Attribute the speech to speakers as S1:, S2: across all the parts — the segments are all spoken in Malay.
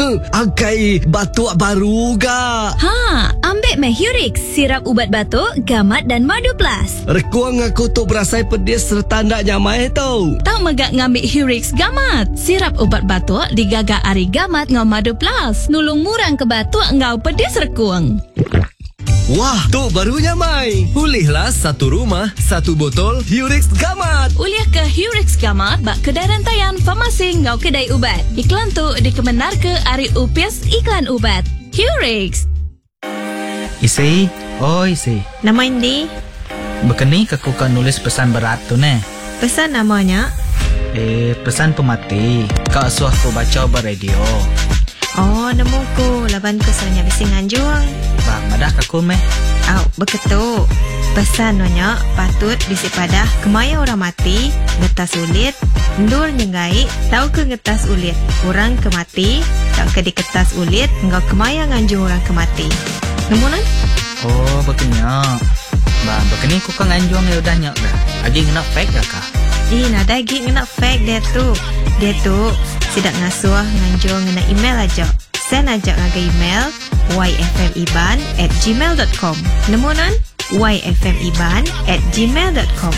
S1: Angkai batuk baru ga.
S2: Ambil Hurix, sirap ubat batuk, gamat dan madu plus.
S1: Rekuang aku tu berasai pedis serta ndak nyamai tau.
S2: Tak megak ngambil Hurix gamat. Sirap ubat batuk digagak ari gamat ngau madu plus. Nulung murang ke batuk ngau pedis rekuang.
S1: Wah, tu barunya Mai. Pulihlah satu rumah, satu botol Hurix Gamat.
S2: Uliah ke Hurix Gamat bak kedai rantaian farmasi ngau kedai ubat. Iklan tu dikebenar ke Ari UPS Iklan Ubat. Hurix.
S3: Isi, Isi.
S4: Nama Indi?
S3: Bekeni aku kan nulis pesan berat tu ne.
S4: Pesan namanya?
S3: Pesan pemati. Kau suah aku baca beradio.
S4: Oh, nemuku. Laban ku sebenarnya bising anjuang.
S3: Bang, madah aku meh.
S4: Beketuk. Pesan nanya patut bisi padah kemaya orang mati, ngetas ulit, ndur nyengai, tahu ke ngetas ulit. Orang kemati, tak ke diketas ulit, engkau kemaya nganjung orang kemati. Nemunan?
S3: Oh, bekenya. Bang, bekeni aku kan nganjung ya udah nyak dah. Agi kena fake dah kah?
S4: Nada lagi kena fake dia tu. Dia tu sidak ngasuh nganjung ngena email aja. Send aja ngaga email yfmiban@gmail.com. Nemunan? yfmiban@gmail.com.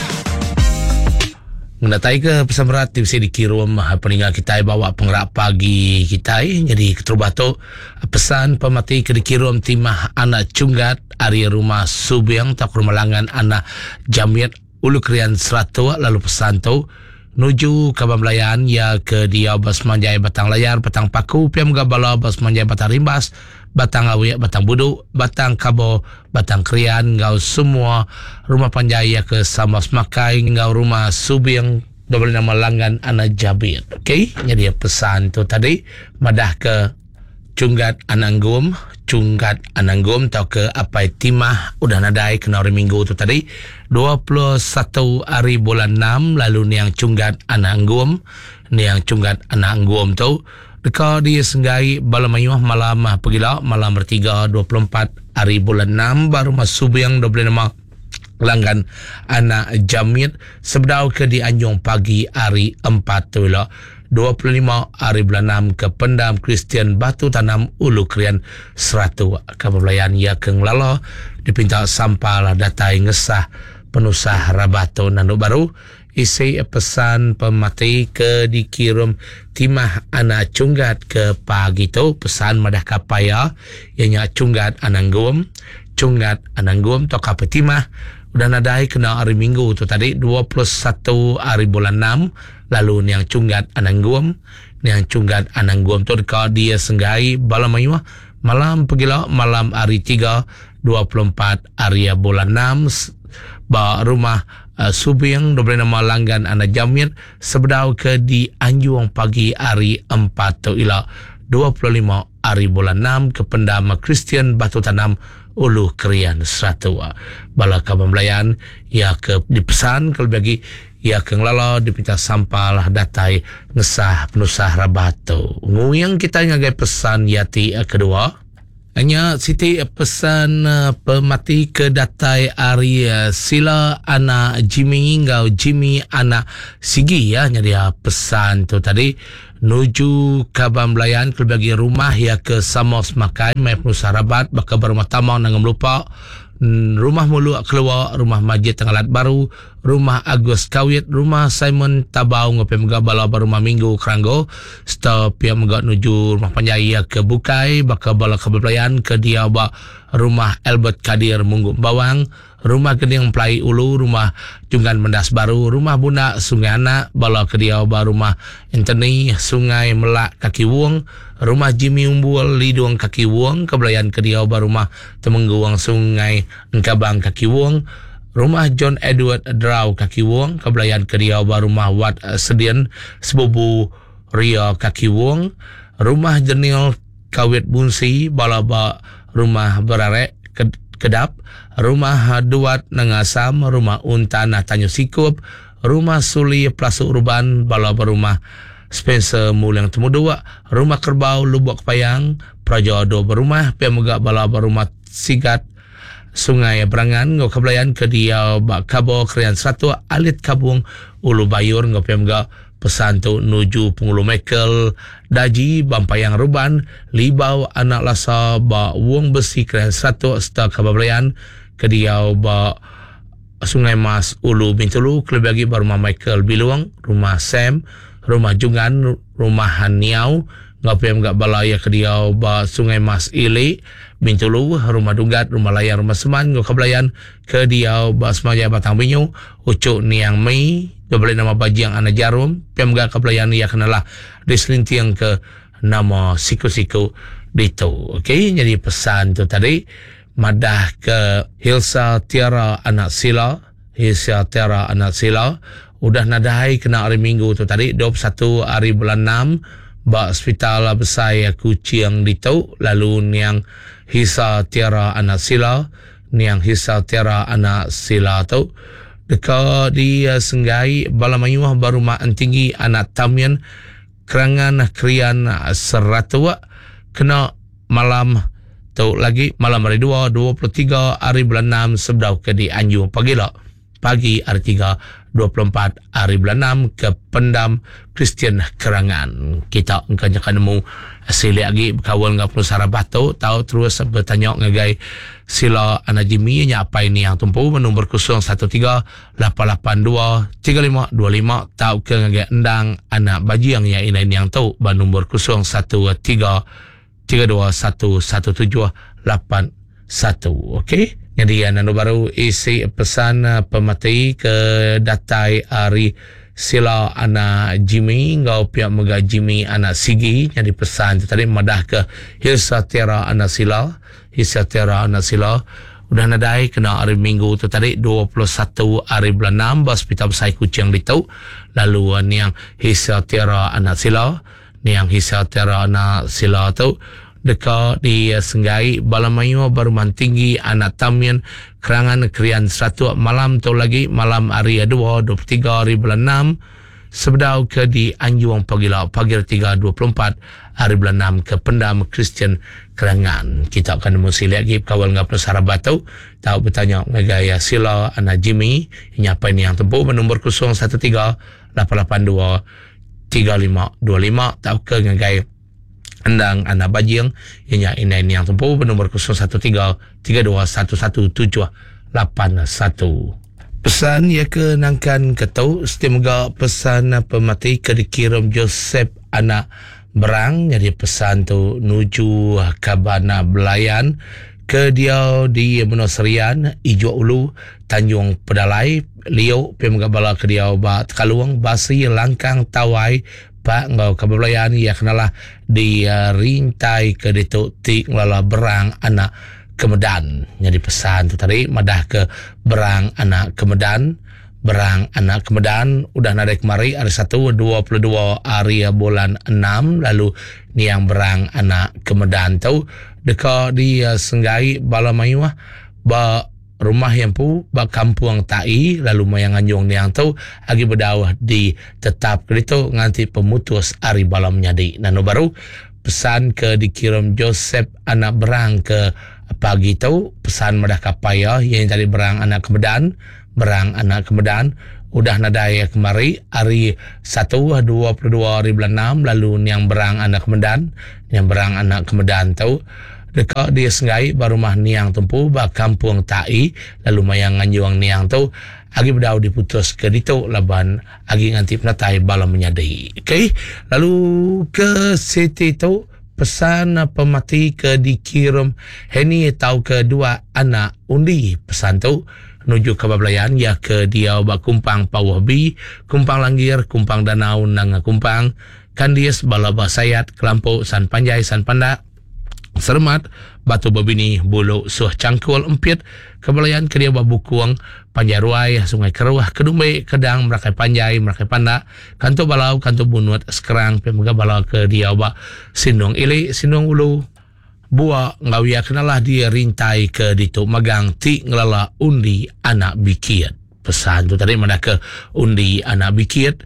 S5: Mendatai ke pesan berat bisa dikirim peninggal kita bawa penggerak pagi kita jadi keterubatu pesan pemati ke dikirim timah anak cunggat area rumah Subiang tak rumah langan anak Jamiat Ulu Krian Seratu lalu pesan tu nuju ke Bamlayan ya ke dia bas manjai batang layar batang paku piam gabala bas manjai batang rimbas batang awi batang budu batang kabo batang krian ngau semua rumah panjaya ke sama semakai ngau rumah Subiang double nama langgan anak Jabir. Okey, jadi pesan tu tadi madah ke Cunggat Ananggum tau ke apa timah udah nadai kena hari minggu tu tadi 21 hari bulan 6 lalu ni yang Cunggat Ananggum tu dekat dia senggai balamayuh malam pergilah malam bertiga 24 hari bulan 6 baru masuk yang 25 langgan anak Jamit sebedau ke di Anjung pagi hari 4 tu lah 25 hari bulan 6 ke Pendam Kristian Batu Tanam Ulu Krian Seratu Kabupaten ya keng lalo dipinta sampah lah datai ngesah penusah Rabato Nanduk Baru isi pesan pemati ke dikirim timah anak Cunggat ke pagi tu pesan madah kapaya ianya Cunggat Ananggum tok apa timah udah nadai kena hari minggu tu tadi 21 hari bulan 6 lalu ni yang Cunggat Ananggum tu dekat dia senggai balamayuh malam pergilah malam hari 3 24 hari bulan 6 ba rumah Subiang double nama langgan anak Jamir sebedau ke di Anjung pagi hari 4 tu ila 25 hari bulan 6 ke Pendama Kristian Batu Tanam Ulu Krian Seratu bala Kabamlayan ya ke dipesan kalau bagi ya ke ngelala dipinta sampah lah datai ngesah penusah Rabato nguyang kita ngagai pesan yati kedua hanya Siti pesan pemati ke datai ari sila anak Jimmy ngau Jimmy anak Sigi ya dia pesan tu tadi nuju Kabamlayan ke bagi rumah ya ke Samos Makai mai penusah Rabat bakal berumah tamang nangam lupa rumah mulu keluar rumah Majid Tenggalat Baru rumah Agus Kawit rumah Simon Tabau ngopi megak bala rumah Minggu Keranggo stop yang megak nuju rumah Panjaya ke Bukai bakal bala Kabamlayan ke dia bak rumah Albert Kadir Munggu Bawang rumah Gening Pelai Ulu rumah Jungan Mendas Baru rumah Bunda Sungai Anak bala ke dia bak rumah Anthony Sungai Melak Kaki Wong rumah Jimmy Umbul Lidung Kaki Wong Kabamlayan ke dia bak rumah Temengguang Sungai Engkabang Kaki Wong rumah John Edward Draw Kaki Wong Kabamlayan ke dia bak rumah Wat Sedian Sebubu Ria Kaki Wong rumah Jenil Kawit Bunsi bala bak rumah Berarek Kedap rumah Duat Nangasam rumah Untan Tanyo Sikup rumah Suli Plasuk Urban bala rumah Spencer Mulyang Temudua rumah Kerbau Lubuk Payang Prajodo berumah Piamugak bala rumah Sigat Sungai Berangan ngau Kabamlayan ke dia bak Kabo Krian Seratu Alit Kabung Ulu Bayur ngau Piamugak pesan tu nuju Pengulu Mekel Daji Bampayang Ruban Libau Anak Lasa ba Wong Besi Keren 100 serta Kabablayan Kediau ba Sungai Mas Ulu Bintulu kelebih lagi ba rumah Michael Biluang, rumah Sam, rumah Jungan, rumah Haniau ngapem gak balaya Kediau ba Sungai Mas Ili Bintulu, rumah Dugat, rumah Layar, rumah Seman ngau Kablayan Kediau ba Semaya Batang Binyu Ucuk Niang Mei boleh nama Bajiang Anak Jarum pem gak Kablayan ia kenalah diselintiang ke nama siku-siku dito. Okey, jadi pesan tu tadi madah ke Hilsa Tiara Anak Sila udah nadai kena hari Minggu tu tadi 21 hari bulan 6 ba hospital besar Kuching dito lalu niang Hilsa Tiara Anak Sila tu dekat di Senggai Balamayuah baru maan tinggi anak Tamian kerangan krian Seratua kena malam tu lagi malam hari 23 hari bulan 6 sebdau ke di Anju pagi hari 3 24 hari bulan 6 ke Pendam Kristian Kerangan. Kita engkau akan nemu sila lagi berkawan dengan penusara batu tahu terus bertanya ngagai sila anak Jimmy nya apa ini yang tumpu nombor 013 882 3525 tahu ke ngagai endang anak Bajiang yang ini yang tahu nombor 013 32111781. Okey, jadi anu baru isi pesan pemati ke datai hari sila anak Jimmy ngau pihak mega Jimmy anak Sigi. Jadi pesan tu tadi madah ke Hilsa Tiara Anak Sila udah nadai kena hari Minggu tu tadi 21 hari bulan 6 hospital besar Kuching dito lalu yang Hilsa Tiara Anak Sila tu dekat di Senggai Balamayu Baruman Tinggi Anak Tamian kerangan krian 100 malam tu lagi malam hari 23 hari bulan 6 sebedau ke di Anjuang pagi 3 24 hari bulan 6 ke Pendam Kristian Kerangan. Kita akan mesti lagi kawal ngap Nusara Batu tahu bertanya ngaya sila anak Jimmy nyapa ini yang tempuh nombor 013 882 3525 tahu ke ngaya endang anak Bajiang ianya ini yang tempuh nombor 013-3211-781. Pesan ia ke nangkan ketau semoga pesan pemati ke dikirim Joseph anak Berang. Jadi pesan tu nuju Kabana Belayan ke dia di Menoserian Ijo Ulu Tanjung Pedalai Leo pemoga bala ke dia ba Tekaluang Basi Langkang Tawai Pak ngau Kabablayan ia kenalah di rintai ke ditu ti ngelala Berang anak Kemedan. Jadi pesan tu tadi madah ke Berang anak Kemedan udah nadai kemari hari 1 22 hari bulan 6 lalu ni yang Berang anak Kemedan tu dekat di Senggai Balamayuah ba rumah yang pu bak kampung Tai lalu mayang anjung yang tu agi berdawah di tetap kerito nganti pemutus hari balam nyadi. Nano baru pesan ke dikirim Joseph anak Berang ke pagi tu pesan madah kapaya yang tadi Berang anak Kemedan udah nadaya kemari hari 1 22 hari bulan 6 lalu yang Berang anak Kemedan tu dekat dia Senggai baru mah niang tempu ba kampung Tai lalu mayang anjuang niang tu agi berdau diputus ke ditu laban agi nganti penatai balam menyadai. Okey, lalu ke city tu pesan pemati ke dikirim Heni tahu kedua anak undi pesan tu nuju ke Bablayan ya ke dia ba Kumpang Pawahbi Kumpang Langgir Kumpang Danau nang Kumpang Kandies Balaba Sayat Kelampau San Panjai San Panda Sermat Batu Babini Bulu Suh Cangkul Empit Kebelayan Kedia Babukuang Panjaruai Sungai Keruah Kedumbe Kedang Merakai Panjai Merakai Panda Kanto Balau Kanto Bunut Sekerang Pemega Balau ke dia ba Sindung Ili Sindung Ulu Bua ngawia kenalah dia rintai ke ditu magang ti ngelala undi anak Bikiat. Pesan tu tadi mana ke undi anak Bikiat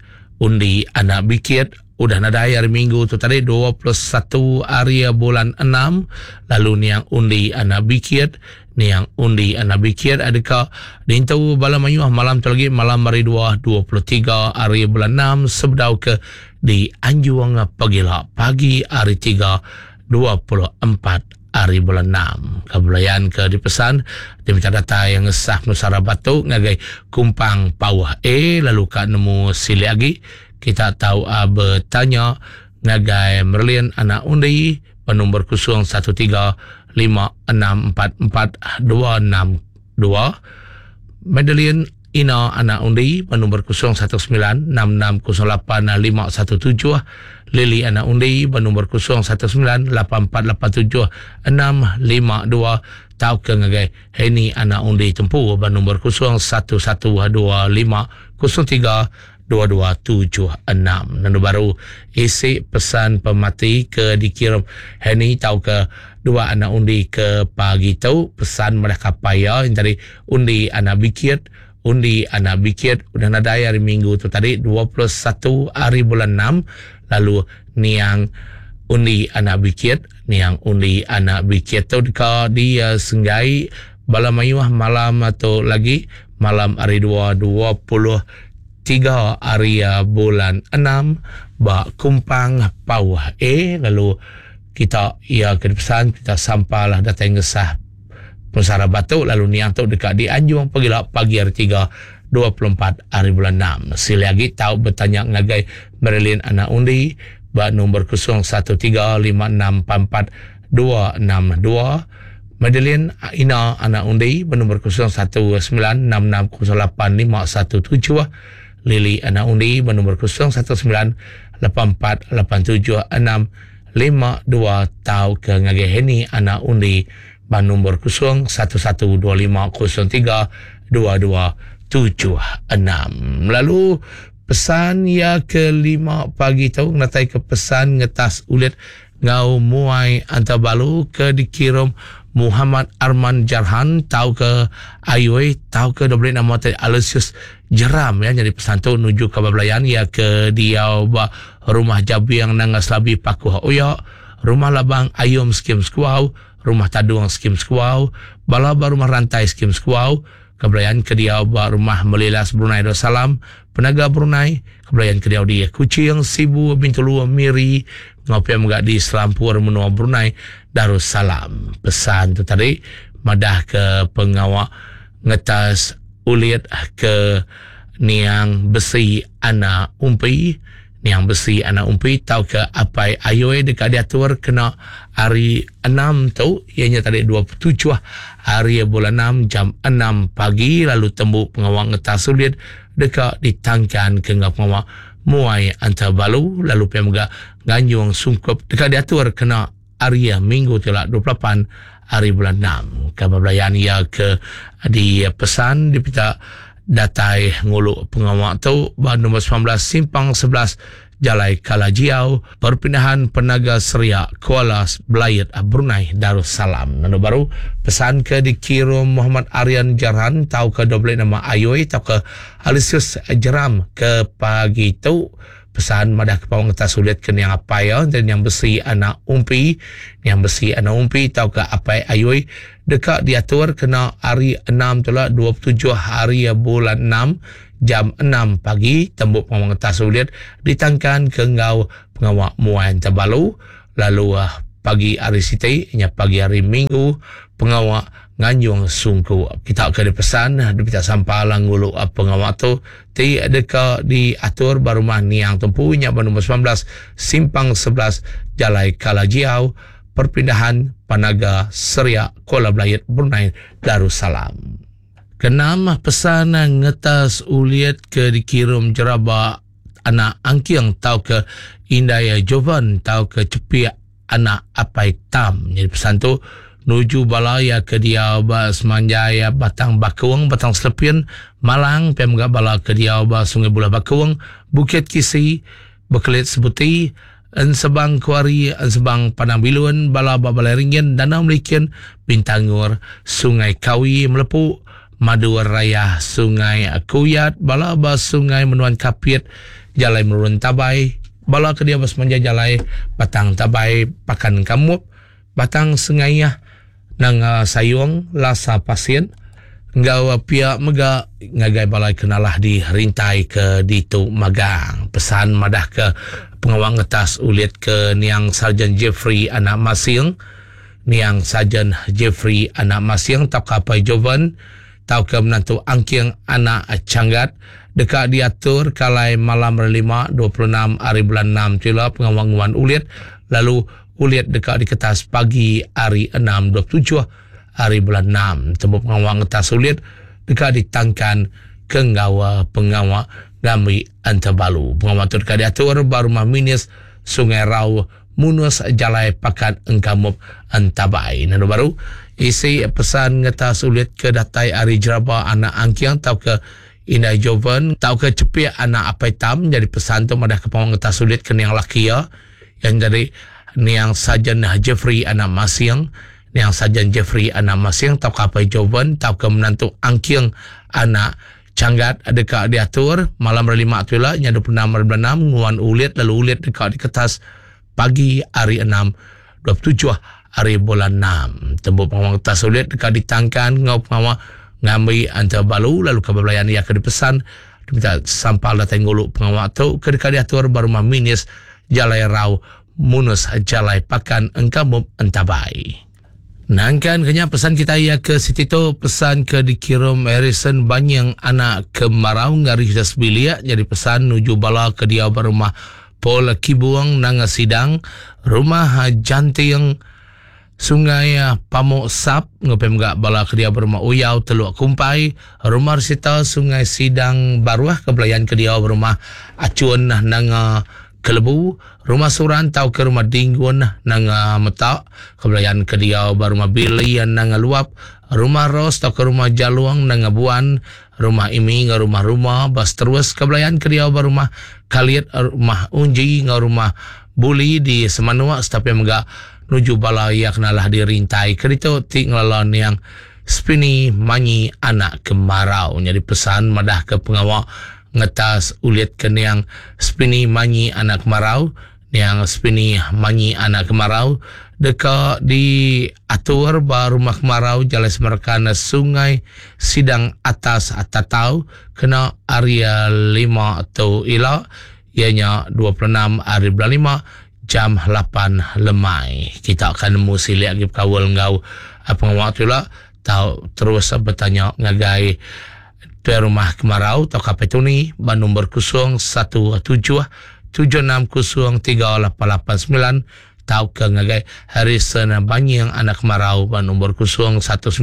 S5: udah nadai hari Minggu tu tadi 21 hari bulan 6 lalu niang undi anak Bikiat niang undi anak bikir adakah dintau bala mayuah malam tu lagi malam hari 23 hari bulan 6 sebedau ke di Anjuang pagila pagi hari 3 24 hari bulan 6 kabulayan ke dipesan diminta data yang ngesah Nusara Batu ngagai kumpang pawah lalu ka nemu sili lagi kita tahu bertanya ngagai Merlin anak undi penomor 0135644 262 Madeline Ina anak undi penomor 0196608517 Lily anak undi penomor 0198487652 tau ke ngagai Heni anak undi tempuh penomor 0112503276 nandu baru isi pesan pemati ke dikirim Heni tau ke dua anak undi ke pagi tau pesan mereka paya yang tadi undi anak bikir udah ada hari minggu tu tadi 21 hari bulan 6 lalu niang undi anak bikir tu dia senggai bala mayuah malam atau lagi malam hari 23 hari bulan 6 ba kumpang pawah lalu kita kepesan kita sampailah data yang ngesah Nusara Batu lalu niang tu dekat di Anjuang pagi hari 3 24 hari bulan 6 sila lagi tahu bertanya ngagai Marilyn anak undi ba nombor 0135644262 Madeline Ina anak undi bernomor 0196608517 Lily anak undi bernomor 0198487652 tahu ke ngagai Heni anak undi ban nombor 0112503276 lalu pesan kelima pagi tahu ngatai ke pesan ngetas ulit ngau muai antabalu ke dikirim Muhammad Arman Jarhan tahu ke Ayui tahu ke dobrik nama tadi Alesius Jeram jadi pesan tu nuju ke bablayan ke dia rumah jabi yang nangas labi pakuh rumah labang ayum skim skuau rumah taduang skim skuau balaba rumah rantai skim skuau kebelayan ke dia rumah Melilas Brunei Darussalam penaga Brunei kebelayan ke dia Kucing Sibu Bintulu Miri ngopi megak di Selampur Menua Brunei Darussalam pesan tu tadi madah ke pengawak ngetas ulit ke niang besi anak umpi tahu ke apa ayoi dekat diatur kena hari 6 tu ianya tadi 27 hari bulan 6 jam 6 pagi lalu tembuk pengawal ngetas sulit dekat ditangkan ke pengawal muai antabalu lalu pemega ganjung sungkup dekat diatur kena hari minggu telah 28 hari bulan 6 kabablayan ke di pesan dipita datai ngulu pengawak tu nombor 19 Simpang 11 Jalai Kalajiau perpindahan Penaga Seria Kuala Belayet Brunei Darussalam nandu baru pesan ke dikirim Muhammad Aryan Jarhan tahu ke doblet nama Ayoi tahu ke Alesius Jeram ke pagi tu pesan madah ke pawang ngetas sulit ke yang apa dan yang besi anak umpi tahu ke apa Ayoi dekat diatur kena hari 6 tulah 27 hari bulan 6 jam 6 pagi tembuk pengawal ngetas sulit ditangkan ke ngau pengawak muan terbalu lalu pagi hari siti pagi hari minggu pengawak nganjung sungku kita ke pesan kita sampai ngulu pengawak tu ti dekat diatur barumah niang tempuh nomor 19 Simpang 11 Jalai Kalajiau perpindahan Penaga Seria Kuala Belayet Brunei Darussalam. Kenam pesan ngetas uliat ke dikirim jeraba anak angkiang tahu ke Indaya Jovan tahu ke cepiak anak apai tam. Jadi pesan tu nuju balaya ke dia semanjaya batang Bakawang batang Selepian Malang pemga bala ke dia Sungai Bulah Bakawang Bukit Kisi Bekelit Sebuti Ensebang Kuari Ensebang Padang Bilun bala Balaringin Danau Melikian Bintangur Sungai Kawi Melepu Madu Raya Sungai Kuyat bala Sungai Menuan Kapit Jalai Merun Tabai bala ke dia semanjaya Jalai Batang Tabai Pakan Kamup Batang Sengayah nang sayung lasa pasien ngau pihak mega ngagai balai kenalah di rintai ke ditu magang pesan madah ke pengawang ngetas ulit ke niang Sarjan Jeffrey anak masing niang Sarjan Jeffrey anak masing tau kapai jovan tau ke menantu angking anak canggat dekat diatur kalai malam 5 26 hari bulan 6 tila pengawang ulit lalu ulit dekat di kertas pagi hari 6 27 hari bulan 6 tembuk pengawang kertas ulit dekat ditangkan ke ngawa pengawa Gami Antabalu pengawang tu dekat diatur baru minis Sungai Rau Munus Jalai Pakat Engkamup Antabai nanu baru isi pesan ngetas ulit ke datai hari jeraba anak angkiang tau ke Inai Joven tau ke cepiak anak apai tam jadi pesan tu madah ke pengawang ngetas ulit ke niang laki ya yang jadi niang Sarjan Jeffrey anak masing niang Sarjan Jeffrey anak masing tau kapai joven tau ke menantu angking anak canggat dekat diatur malam 5 tuila nya 26 nguan ulit lalu ulit dekat di kertas pagi hari 6 27 hari bulan 6 tembuk pengawang kertas ulit dekat ditangkan ngau pengawang ngambil Antabalu lalu kebelayan ia ke dipesan diminta sampal datang ngulu pengawang tu ke dekat diatur baru minis Jalai Rau Munus Jalai Pakan Engkamup Antabai. Nangkan kenya pesan kita ia ke Siti tu pesan ke dikirim Harrison Banyang anak ke Marau ngari jas bilia jadi pesan nuju bala ke dia berumah Pol Kibuang nang sidang rumah janting Sungai Pamuk Sap ngepem gak bala ke dia berumah Uyau Teluk Kumpai rumah Sita Sungai Sidang Baruah kebelayan ke dia berumah Acuan nang Kelebu, rumah Suran tau ke rumah Dinggun nang Metak, kebelayan ke dia rumah Billy nang Luap, rumah Ros tau ke rumah Jaluang nang Buan, rumah Imi ngah rumah bas terus kebelayan ke dia rumah Kaliat rumah Unji ngah rumah Buli di Semanua tapi megak nuju bala ia kenalah di rintai kerito ti ngelalon yang Spini Manyi anak Kemarau jadi pesan madah ke pengawal ngetas ulit ke niang Spini Manyi anak Kemarau niang Spini Manyi anak Kemarau dekat di atur baru rumah Kemarau Jalai Semerkana Sungai Sidang Atas Atatau kena area 5 atau ila ianya 26 hari bulan 5 jam 8 lemai kita akan musi lagi kawal ngau pengawal tu lah tahu terus bertanya ngagai dari rumah Kemarau tau kapetuni Bandung berkusung 1776038889 tau ke ngagai Harrison Banyang anak Kemarau Bandung berkusung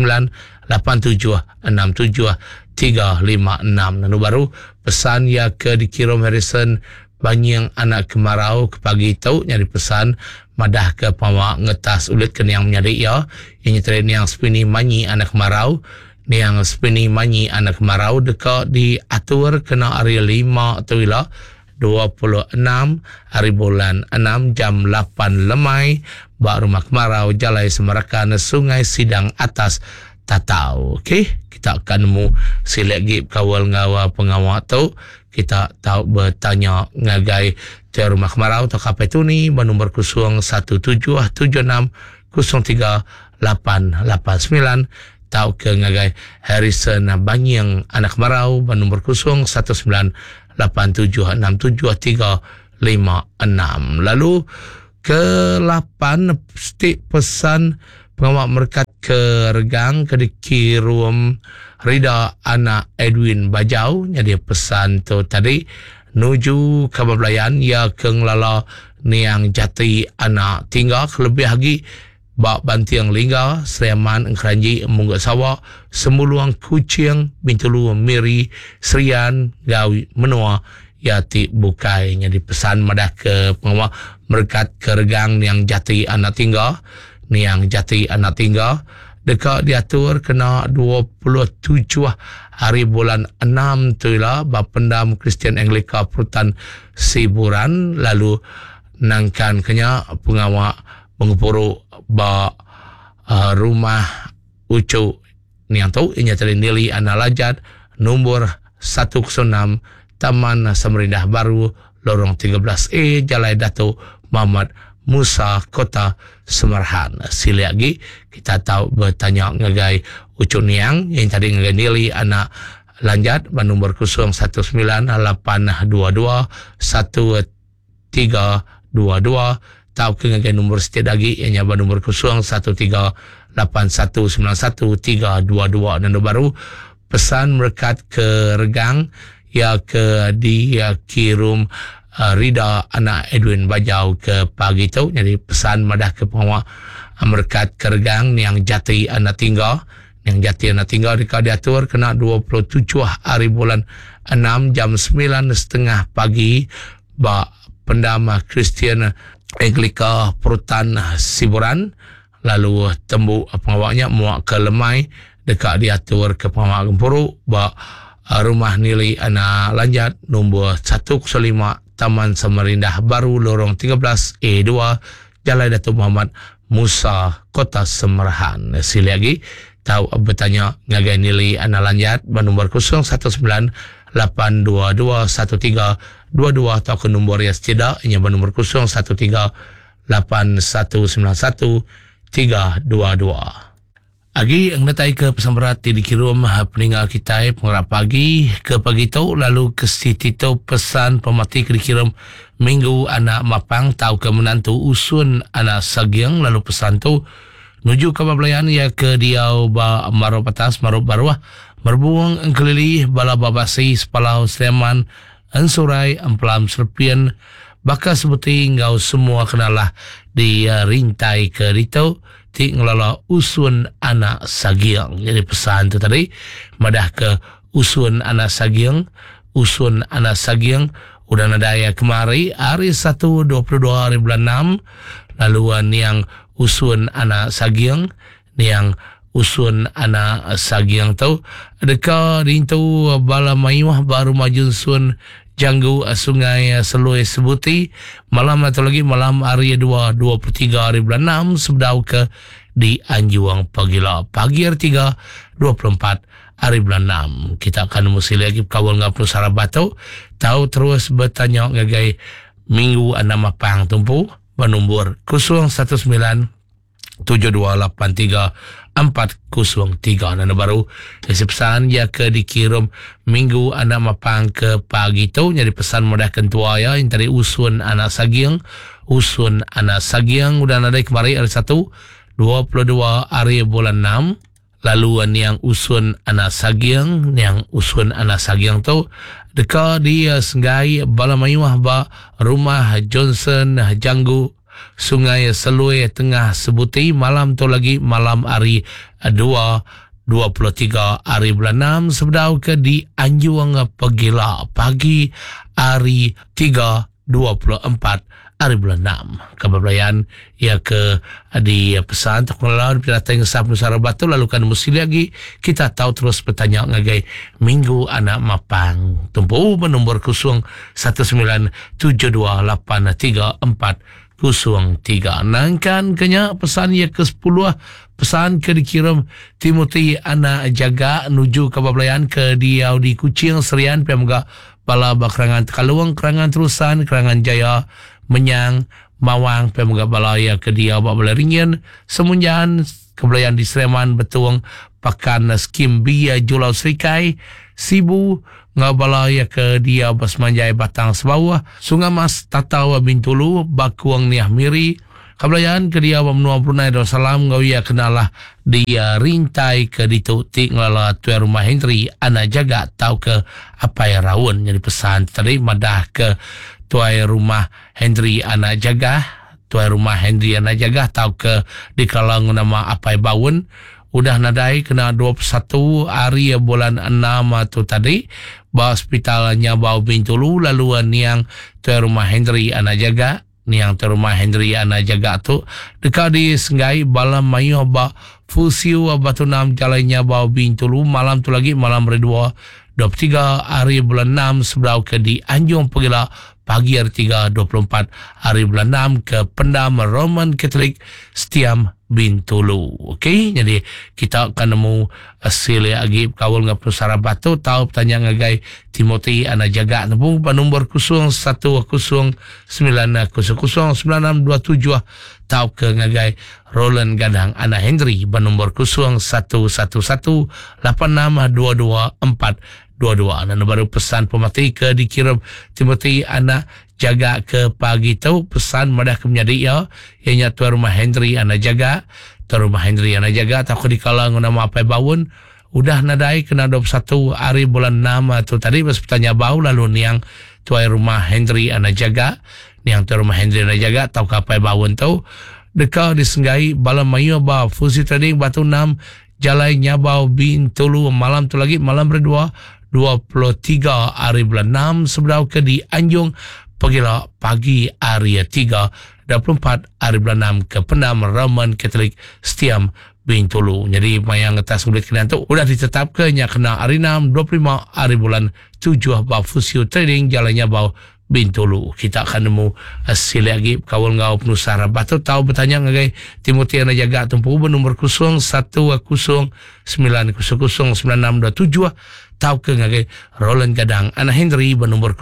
S5: 19876736 nanu baru pesan ya ke dikirim Harrison Banyang anak Kemarau ke pagi tau nyari pesan madah ke pawa ngetas ulit ke yang menyadi ya ini tren yang Spini Manyi anak Kemarau niang Spini Manyi anak Kemarau dekat di atur kena area 5 atau ila 26 hari bulan 6 jam 8 lemai bak rumah Kemarau Jalai Semerkana Sungai Sidang Atas Tatau. Okey, kita akan nemu silagi kawal ngawa pengawal tu kita tahu bertanya ngagai di rumah Kemarau tu kapai tu ni Bandung berkusung 1776038889 tahu ke ngagai Harrison Banyang anak Kemarau Bandung berkusung 19876736 lalu ke 8 stik pesan pengawal merkat ke Regang ke dikirim Rida anak Edwin Bajau jadi pesan tu tadi nuju kebablayan ya ke ngelala niang Jati anak tinggal lebih lagi bak Bantiang Lingga Seriaman Engkeranji Munggak Sawa Semuluang Kucing Bintulu Miri Serian Gawi Menua Yati Bukai jadi pesan madah ke pengawal merkat ke Regang niang Jati anak tinggal niang Jati anak tinggal dekat diatur kena 27 hari bulan 6 tu lah Bapendam Kristian Anglika Perutan Siburan lalu nangkan kenya pengawal mengepuru ba rumah ucu ni yang tahu inya tadi nili analajat nombor 106 Taman Samarindah Baru lorong 13A Jalai Dato Muhammad Musa Kota Semerahan. Sila lagi kita tahu bertanya ngagai Ucuk Niang yang tadi ngagai nilai anak lanjat nombor 0982211322 tahu ke ngagai nombor setiap lagi yang nombor 0138191322 dan baru pesan merekat ke Regang ya ke di kirum Rida anak Edwin Bajau ke pagi tu. Jadi pesan madah ke pengawal merekat ke Regang yang jati anak tinggal dekat diatur kena 27 hari bulan 6 jam 9.30 pagi ba pendama Kristian Anglika Perutan Siburan lalu tembu pengawalnya muak ke Lemai dekat diatur ke pengawal Gempuru ba rumah nilai anak lanjat nombor 105 Taman Samarindah Baru Lorong 13 A2 Jalan Datuk Muhammad Musa Kota Semerahan. Sila lagi tahu bertanya ngagai nilai anak lanjat nombor 01982211322 atau ke nombor yang tidak ini nombor 0138191322. Agi ang natay ke pesan berat di kirim peninggal kita pengarap pagi ke pagi tu lalu ke Siti tu pesan pemati ke dikirim minggu anak mapang tahu ke menantu usun anak sagiang lalu pesan tu nuju ke pabelayan ya ke diau ba maro patas maro barwah merbuang engkelili bala babasi sepalau Sleman ansurai amplam serpian baka sebuti ngau semua kenalah di rintai ke ditau ti ngelala usun anak sagiang. Jadi pesan tu tadi madah ke usun anak sagiang udah nadaya kemari hari 1 22 hari bulan 6 laluan yang usun anak sagiang tu dekat rintu bala mayuah baru maju sun janggu sungai Seloi Sebuti malam atau lagi malam hari 23 hari bulan 6 sebedau ke di Anjuang Pagila pagi hari 3 24 hari bulan 6 kita akan mesti lagi kawal ngapun sarabat tahu terus bertanya ngagai minggu anak mapang tumpu bernombor 01972834003 dan baru isi pesan ya ke dikirim minggu anak mapang ke pagi tu jadi pesan mudah kentua ya yang tadi usun anak sagiang udah ada kemarin hari 1 22 hari bulan 6 laluan yang usun anak sagiang tu dekat dia senggai bala mayuah ba rumah Johnson Janggu Sungai Seloi Tengah Sebuti malam tu lagi malam hari 23 hari bulan 6 sebedau ke di Anjuang Pagila pagi hari 3 24 hari bulan 6 kebelayan ya ke di pesan tak lawan piratang sab Nusara Batu lalu kan mesti lagi kita tahu terus bertanya ngagai minggu anak mapang tumpu nombor 017283403 nangkan kenya pesan ya ke 10 pesan ke dikirim Timothy anak jaga nuju ke babelayan ke diau di Kucing Serian pemoga bala bakrangan Tekaluang kerangan Terusan kerangan Jaya Menyang Mawang pemoga bala ya ke diau babelaringan semunjan kebelayan di Sleman Betuang Pakan Skim Bia Julau Serikai Sibu ngabala ya ke dia Basmanjai Batang Sebawah Sungai Mas Tatawa Bintulu Bakuang Niah Miri kabelayan ke dia Menua Brunei Darussalam ngau ya kenalah dia rintai ke ditutik ngala tuan rumah Henry anak jaga tahu ke apa ya rawon jadi pesan tadi madah ke tuan rumah Henry anak jaga tahu ke di kalang nama apa bawun udah nadai kena 21 hari bulan 6 tu tadi ba hospitalnya Bau Bintulu laluan yang tuan rumah Henry anak jaga tu dekat di Senggai Balam Mayu ba Fusiu Batu 6 jalannya Bau Bintulu malam tu lagi malam 23 hari bulan 6 sebelau ke di Anjung Pagila pagi hari 3 24 hari bulan 6 ke Pendam Roman Katolik Setiam Bintulu. Okey, jadi kita akan nemu sila lagi kawal ngap Nusara Batu tahu pertanyaan ngagai Timothy ana jaga tempung nombor 0109009627 tahu ke ngagai Roland Gadang ana Henry nombor 0118622422 dan baru pesan pemati ke dikirim Timothy anak jaga ke pagi tu pesan madah ke menjadi ya ianya tuan rumah Henry anak jaga tuan rumah Henry anak jaga tak di kala nama apa bawun udah nadai kena 21 hari bulan 6 tu tadi pas bertanya bau lalu niang tuan rumah Henry anak jaga niang tuan rumah Henry anak jaga tahu apa bawun tu dekat disenggai balam mayu ba fusi trading batu 6 Jalai Nyabau Bintulu malam tu lagi malam berdua 23 hari bulan 6 seberau ke di Anjung Pagila pagi hari 3 24 hari bulan 6 ke Pendam Roman Katolik Setiam Bintulu. Jadi mayang atas kulit kena tu udah ditetapkannya kena hari 6 25 hari bulan 7 bab Fusio Trading Jalai Nyabau Bintulu. Kita akan nemu sila lagi kawal ngau Nusara Batu tahu bertanya ngagai Timothy ana jaga tempuh nombor 0119009627 tahu ke ngagai Roland Gadang ana Henry nombor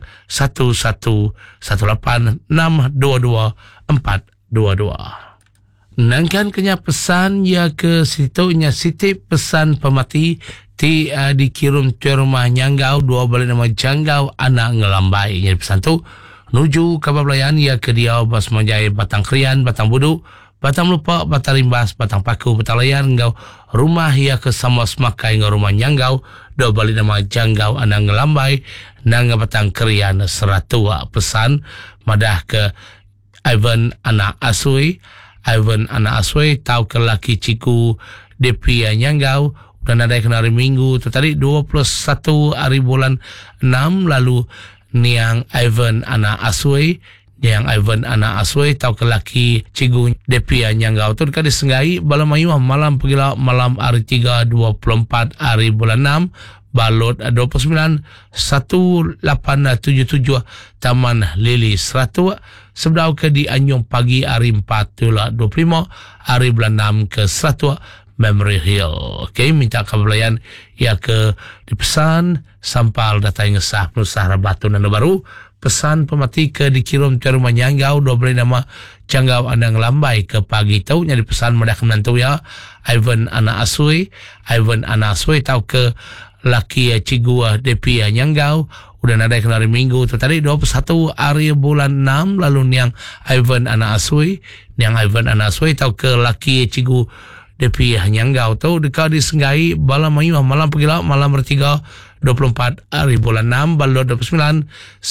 S5: 0118622422 nangkan kenya pesan ya ke situ nya siti pesan pemati ti dikirim ke rumah Nyanggau 2 balik nama Janggau anak ngelambai. Jadi pesan tu nuju ke Bablayan ya ke dia bas menjai Batang Krian, Batang Budu, Batang Lupa, Batang Rimbas, Batang Paku, Batang Layan ngau rumah ya ke sama semakai ngau rumah Nyanggau 2 balik nama Janggau anak ngelambai nang Batang Krian Seratua. Pesan madah ke Ivan anak Asui tahu ke laki ciku DP Nyanggau dan ada kena hari Minggu tu tadi 21 hari bulan 6 lalu niang Ivan anak Asui tahu ke laki ciku DP Nyanggau tu dekat disenggai balam mayu malam pagila malam hari 3 24 hari bulan 6 balot 29 1877 Taman Lili Seratua seberau ke di Anjung pagi hari 4 25 hari bulan 6 ke Seratua Memory Hill. Okey, minta kebelayan ya ke dipesan sampal data yang sah Nusara Batu dan baru pesan pemati ke dikirim ke rumah Nyanggau 2 beri nama Janggau Andang Lambai ke pagi tahu nya dipesan madah menantu ya Ivan anak Asui tahu ke laki Cigua DP Nyanggau udah ada kena hari Minggu tu tadi 21 hari bulan 6 lalu niang Ivan anak Asui tahu ke laki Cigu DP Nyanggau tu dekat disenggai balam mayu malam pagila malam bertiga 24 hari bulan 6 balot 29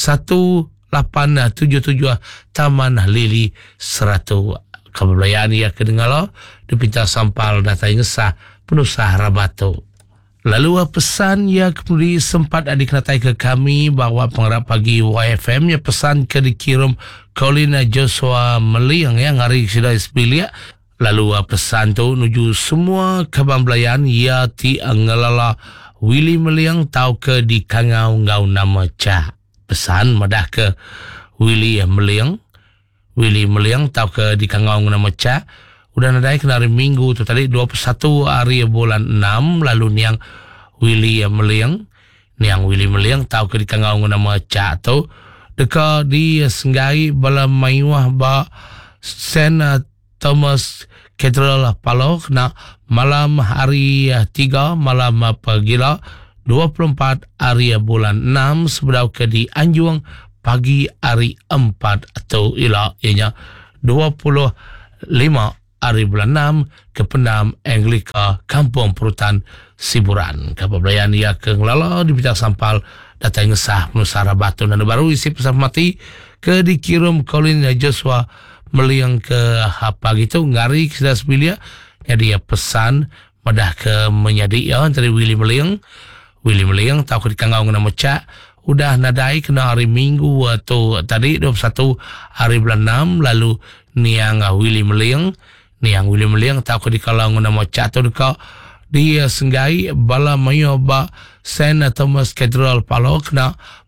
S5: 1877 Taman Lili Seratu Kabelayaan ya kedengar dipinta sampal data yang sah penusah Rabatu. Lalu pesan ya kemudian sempat dikenatai ke kami bahawa pengarap pagi YFM ya pesan ke dikirim Colin Joshua Meliang ya ngari sudah isbilia. Lalu pesan tu nuju semua kabamblayan ya ti angalala Willy Meliang tahu ke di Kangau ngau nama Cah. Pesan madah ke Willy Meliang tahu ke di Kangau nama Cah. Udah nadai kena hari Minggu tu tadi 21 hari bulan 6 lalu niang Willy Meliang tahu ke di Kangau nama Cak tu dekat di senggai bala mayuah ba Saint Thomas Cathedral Palo kena malam hari 3 malam pagila 24 hari bulan 6 sebelum ke di Anjung pagi hari 4 atau ila ianya 25 hari bulan 6 ke Pendam Anglika Kampung Perutan Siburan. Kabablayan ia ke ngelala di bidang sampal data yang sah Nusara Batu dan baru isi pesan mati ke dikirim Colin Joshua Meliang ke apa gitu ngari sudah sebilia jadi pesan madah ke menyadi ya dari Willy Meliang tahu ke di Kangau nama Cak udah nadai kena hari Minggu atau tadi 21 hari bulan 6 lalu niang Willy Meliang tahu ke di Kalang nama Cak tu dekat dia senggai bala mayu ba Saint Thomas Cathedral Palo kena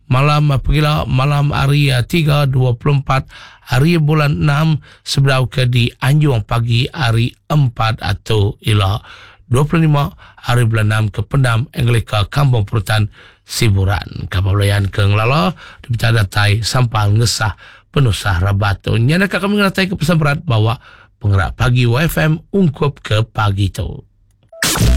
S5: malam pagila malam hari 3 24 hari bulan 6 sebelau ke di Anjung pagi hari 4 atau ila 25 hari bulan 6 ke Pendam Anglika Kampung Perutan Siburan kapabelayan ke ngelala dipecah datai sampal ngesah penusah rabato nyana kami ngeratai ke pesan berat bahwa penggerak pagi YFM ungkup ke pagi tu.